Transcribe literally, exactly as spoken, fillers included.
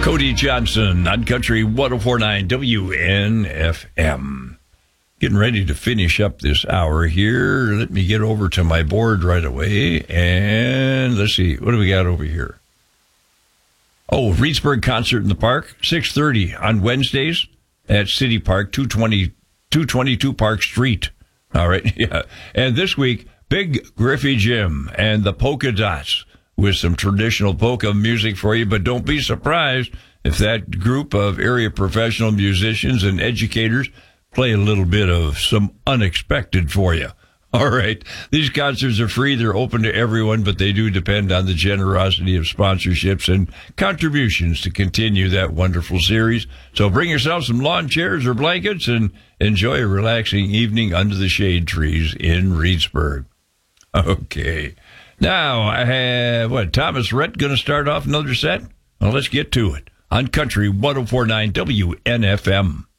Cody Johnson on Country one oh four point nine W N F M. Getting ready to finish up this hour here. Let me get over to my board right away. And let's see, what do we got over here? Oh, Reedsburg Concert in the Park, six thirty on Wednesdays at City Park, two twenty, two twenty-two Park Street. All right, yeah. And this week, Big Griffey Jim and the Polka Dots with some traditional polka music for you. But don't be surprised if that group of area professional musicians and educators play a little bit of some unexpected for you. All right. These concerts are free. They're open to everyone, but they do depend on the generosity of sponsorships and contributions to continue that wonderful series. So bring yourself some lawn chairs or blankets and enjoy a relaxing evening under the shade trees in Reedsburg. Okay. Now I have, what, Thomas Rhett going to start off another set? Well, let's get to it on Country one oh four point nine W N F M.